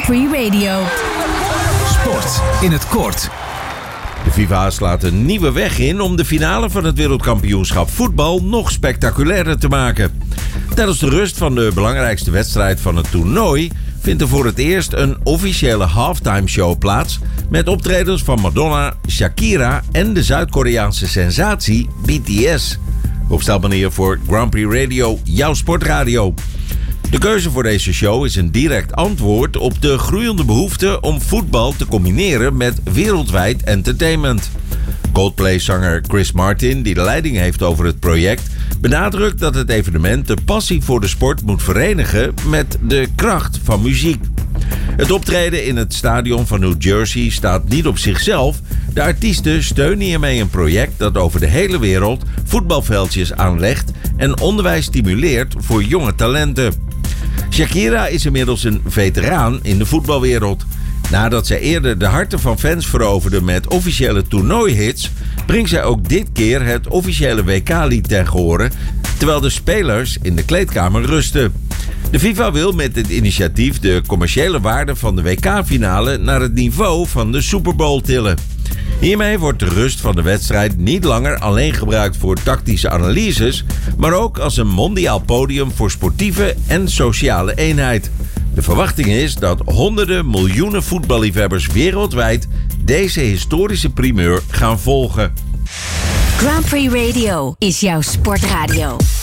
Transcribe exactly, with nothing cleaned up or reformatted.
Grand Prix Radio. Sport in het kort. De FIFA slaat een nieuwe weg in om de finale van het wereldkampioenschap voetbal nog spectaculairder te maken. Tijdens de rust van de belangrijkste wedstrijd van het toernooi vindt er voor het eerst een officiële halftime show plaats met optredens van Madonna, Shakira en de Zuid-Koreaanse sensatie B T S. Opstelmanier voor Grand Prix Radio, jouw sportradio. De keuze voor deze show is een direct antwoord op de groeiende behoefte om voetbal te combineren met wereldwijd entertainment. Coldplay-zanger Chris Martin, die de leiding heeft over het project, benadrukt dat het evenement de passie voor de sport moet verenigen met de kracht van muziek. Het optreden in het stadion van New Jersey staat niet op zichzelf. De artiesten steunen hiermee een project dat over de hele wereld voetbalveldjes aanlegt en onderwijs stimuleert voor jonge talenten. Shakira is inmiddels een veteraan in de voetbalwereld. Nadat zij eerder de harten van fans veroverde met officiële toernooihits, brengt zij ook dit keer het officiële W K-lied ten gehore, terwijl de spelers in de kleedkamer rusten. De FIFA wil met dit initiatief de commerciële waarde van de W K-finale naar het niveau van de Super Bowl tillen. Hiermee wordt de rust van de wedstrijd niet langer alleen gebruikt voor tactische analyses, maar ook als een mondiaal podium voor sportieve en sociale eenheid. De verwachting is dat honderden miljoenen voetballiefhebbers wereldwijd deze historische primeur gaan volgen. Grand Prix Radio is jouw sportradio.